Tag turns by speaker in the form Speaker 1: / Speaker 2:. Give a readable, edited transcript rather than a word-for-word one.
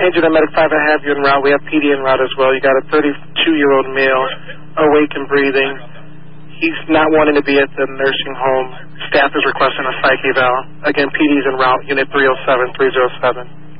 Speaker 1: Angel Medic 5, I have you en route. We have PD en route as well. You got a 32-year-old male, awake and breathing. He's not wanting to be at the nursing home. Staff is requesting a psych eval. Again, PD's en route, unit 307-307.